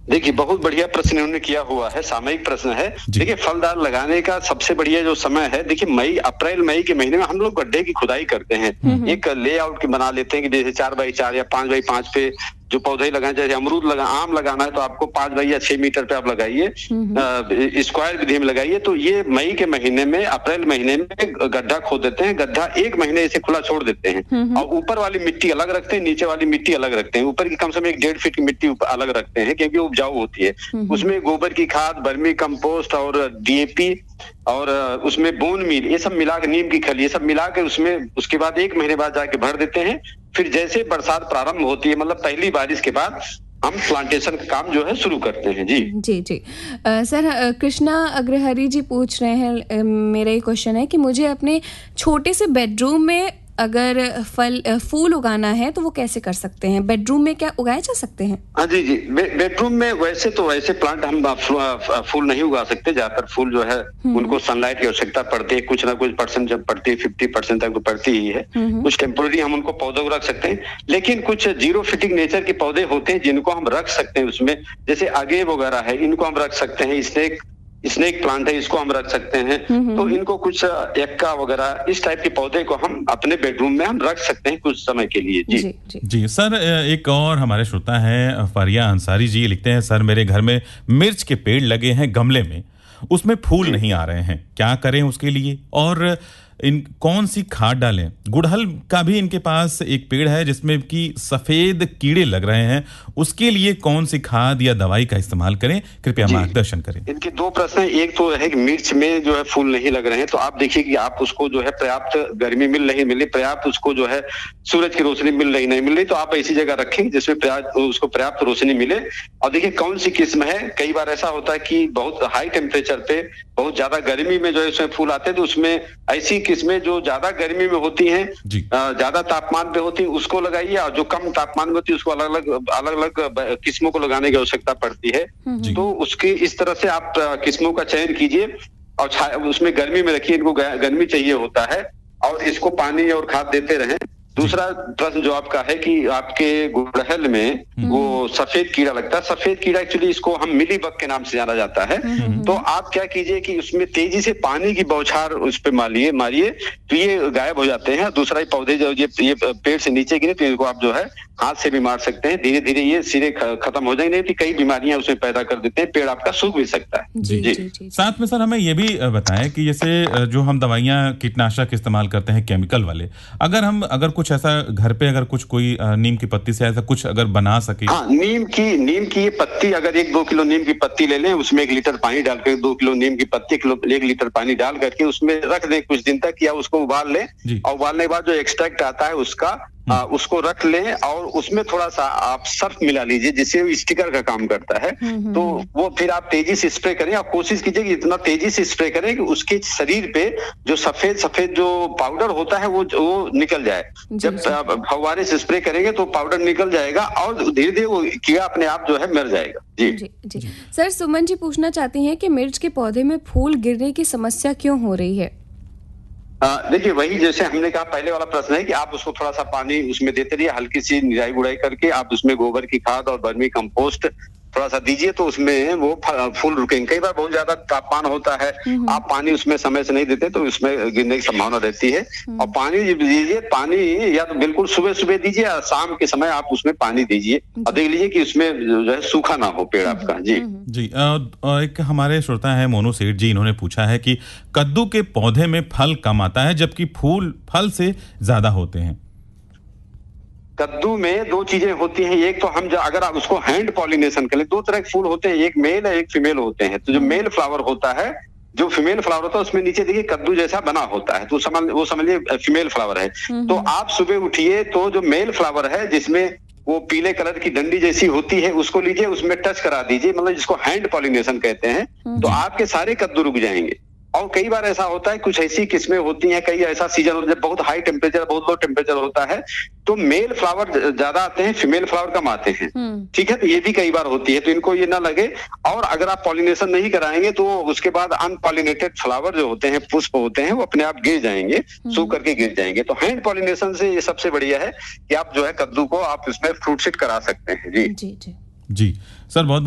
देखिए, बहुत बढ़िया प्रश्न उन्होंने किया हुआ है, सामयिक प्रश्न है। देखिए, फलदार लगाने का सबसे बढ़िया जो समय है, देखिए अप्रैल मई के महीने में हम लोग गड्ढे की खुदाई करते हैं। एक लेआउट की बना लेते हैं कि जैसे 4x4 या 5x5 पे जो पौधे लगाए, जैसे आम लगाना है तो आपको 5 बाई या 6 मीटर पे आप लगाइए, स्क्वायर विधि में लगाइए। तो ये मई के महीने में, अप्रैल महीने में गड्ढा खोद देते हैं। गड्ढा 1 महीने ऐसे खुला छोड़ देते हैं और ऊपर वाली मिट्टी अलग रखते हैं, नीचे वाली मिट्टी अलग रखते हैं। ऊपर की कम से कम 1.5 फीट की मिट्टी अलग रखते हैं क्योंकि उपजाऊ होती है। उसमें गोबर की खाद, वर्मी कंपोस्ट और डीएपी और उसमें बोन मील, ये सब मिला के, नीम की खली, ये सब मिला के उसमें उसके बाद 1 महीने बाद जाके भर देते हैं। फिर जैसे बरसात प्रारंभ होती है, मतलब पहली बारिश के बाद, हम प्लांटेशन का काम जो है शुरू करते हैं। जी जी जी। सर, कृष्णा अग्रहरि जी पूछ रहे हैं, मेरा ये क्वेश्चन है कि मुझे अपने छोटे से बेडरूम में अगर फूल उगाना है तो वो कैसे कर सकते हैं? बेडरूम में क्या उगाए जा सकते हैं? हाँ जी जी। बेडरूम में वैसे प्लांट हम फूल नहीं उगा सकते। ज्यादातर फूल जो है उनको सनलाइट की आवश्यकता पड़ती है, कुछ ना कुछ परसेंट जब पड़ती है, 50% तक तो पड़ती ही है। कुछ टेम्पोररी हम उनको पौधों को रख सकते हैं, लेकिन कुछ जीरो फिटिंग नेचर के पौधे होते हैं जिनको हम रख सकते हैं उसमें, जैसे अगेव वगैरह है, इनको हम रख सकते हैं। स्नेक प्लांट है, इसको हम रख सकते हैं। तो इनको कुछ एक्का वगैरह इस टाइप के पौधे को हम अपने बेडरूम में हम रख सकते हैं कुछ समय के लिए। जी सर, एक और हमारे श्रोता है फारिया अंसारी जी, लिखते हैं, सर मेरे घर में मिर्च के पेड़ लगे हैं गमले में, उसमें फूल नहीं आ रहे हैं, क्या करें उसके लिए और कौन सी खाद डालें? गुड़हल का भी इनके पास एक पेड़ है जिसमें कि सफेद कीड़े लग रहे हैं, उसके लिए कौन सी खाद या दवाई का इस्तेमाल करें? कृपया मार्गदर्शन करें। इनके 2 प्रश्न हैं। एक तो है कि मिर्च में जो है फूल नहीं लग रहे हैं, तो आप देखिए कि आप उसको जो है पर्याप्त गर्मी मिल रही, पर्याप्त उसको जो है सूरज की रोशनी नहीं मिल रही, तो आप ऐसी जगह रखें जिसमें उसको पर्याप्त रोशनी मिले। और देखिए कौन सी किस्म है। कई बार ऐसा होता है कि बहुत हाई टेम्परेचर पे, बहुत ज्यादा गर्मी में जो है उसमें फूल आते हैं, तो उसमें ऐसी किस्में जो ज्यादा गर्मी में होती हैं, ज्यादा तापमान पे होती है, उसको लगाइए। और जो कम तापमान में होती है उसको अलग अलग किस्मों को लगाने की आवश्यकता पड़ती है। तो उसकी इस तरह से आप किस्मों का चयन कीजिए और उसमें गर्मी में रखिए। इनको गर्मी चाहिए होता है और इसको पानी और खाद देते रहें। दूसरा प्रश्न जो आपका है कि आपके गुड़हल में वो सफेद कीड़ा लगता है। सफेद कीड़ा एक्चुअली इसको हम मिलीबग के नाम से जाना जाता है। तो आप क्या कीजिए कि उसमें तेजी से पानी की बौछार उस पे मारिए तो ये गायब हो जाते हैं। दूसरा ये पौधे जो ये पेड़ से नीचे गिरे तो इनको आप जो है हाथ से भी मार सकते हैं। धीरे धीरे ये सिरे खत्म हो जाएंगे, नहीं कई बीमारियां उसमें पैदा कर देते हैं, पेड़ आपका सूख भी सकता है। जी। साथ में सर हमें ये भी बताएं कि जैसे जो हम दवाइयां कीटनाशक इस्तेमाल करते हैं केमिकल वाले, अगर कुछ ऐसा घर पे अगर कुछ कोई नीम की पत्ती से ऐसा कुछ अगर बना सके। हाँ, नीम की ये पत्ती, अगर 1-2 किलो नीम की पत्ती ले लें, उसमें 1 लीटर पानी डालकर 2 किलो नीम की पत्ती 1 लीटर पानी डाल करके उसमें रख दें कुछ दिन तक, या उसको उबाल लें और उबालने के बाद जो एक्सट्रैक्ट आता है उसका उसको रख लें और उसमें थोड़ा सा आप सर्फ मिला लीजिए जिससे वो स्टिकर का काम करता है। तो वो फिर आप तेजी से स्प्रे करें और कोशिश कीजिए कि इतना तेजी से स्प्रे करें कि उसके शरीर पे जो सफेद जो पाउडर होता है वो निकल जाए। जब फव्वारे से स्प्रे करेंगे तो पाउडर निकल जाएगा और धीरे धीरे वो कीड़ा अपने आप जो है मर जाएगा। जी। सर, सुमन जी पूछना चाहती हैं कि मिर्च के पौधे में फूल गिरने की समस्या क्यों हो रही है? देखिए, वही जैसे हमने कहा पहले वाला प्रश्न है कि आप उसको थोड़ा सा पानी उसमें देते रहिए, हल्की सी निराई गुड़ाई करके आप उसमें गोबर की खाद और वर्मी कंपोस्ट थोड़ा सा दीजिए तो उसमें वो फूल रुकेंगे। कई बार बहुत ज्यादा तापमान होता है, आप पानी उसमें समय से नहीं देते तो उसमें गिरने की संभावना रहती है। और पानी दीजिए, पानी या तो बिल्कुल सुबह दीजिए या शाम के समय आप उसमें पानी दीजिए और देख लीजिए कि उसमें जो है सूखा ना हो पेड़ आपका। जी। एक हमारे श्रोता है मोनू सेठ जी, इन्होंने पूछा है कि कद्दू के पौधे में फल कम आता है जबकि फूल फल से ज्यादा होते हैं। कद्दू में 2 चीजें होती हैं। एक तो हम अगर आप उसको हैंड पॉलिनेशन करें, 2 तरह के फूल होते हैं, एक मेल है एक फीमेल होते हैं। तो जो मेल फ्लावर होता है, जो फीमेल फ्लावर होता है उसमें नीचे देखिए कद्दू जैसा बना होता है, तो वो समझिए फीमेल फ्लावर है। तो आप सुबह उठिए तो जो मेल फ्लावर है जिसमें वो पीले कलर की डंडी जैसी होती है उसको लीजिए, उसमें टच करा दीजिए, मतलब जिसको हैंड पॉलिनेशन कहते हैं, तो आपके सारे कद्दू रुक जाएंगे। और कई बार ऐसा होता है, कुछ ऐसी किस्में होती हैं, कई ऐसा सीजन होता है जब बहुत हाई टेम्परेचर बहुत लो टेम्परेचर होता है तो मेल फ्लावर ज्यादा आते हैं, फीमेल फ्लावर कम आते हैं। ठीक है, तो ये भी कई बार होती है, तो इनको ये ना लगे। और अगर आप पॉलिनेशन नहीं कराएंगे तो उसके बाद अनपॉलिनेटेड फ्लावर जो होते हैं, पुष्प होते हैं, वो अपने आप गिर जाएंगे, सूख करके गिर जाएंगे। तो हैंड पॉलिनेशन से ये सबसे बढ़िया है कि आप जो है कद्दू को आप इसमें फ्रूट सीड करा सकते हैं। जी सर, बहुत